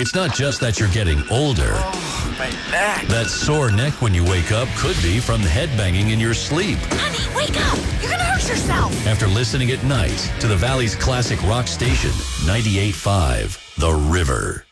It's not just that you're getting older. My neck. That sore neck when you wake up could be from headbanging in your sleep. Honey, wake up! You're gonna hurt yourself! After listening at night to the Valley's classic rock station, 98.5, The River.